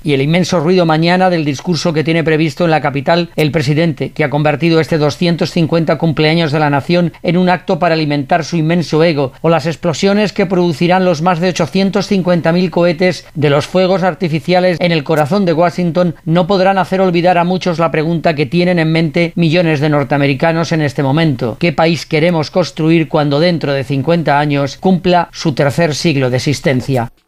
y el inmenso ruido mañana del discurso que tiene previsto en la capital el presidente, que ha convertido este 250 cumpleaños de la nación en un acto para alimentar su inmenso ego, o las explosiones que producirán los más de 850.000 cohetes de los fuegos artificiales en el corazón de Washington, no podrán hacer olvidar a muchos la pregunta que tienen en mente millones de norteamericanos en este momento: ¿qué país queremos construir cuando dentro de 50 años cumpla su tercer siglo de existencia?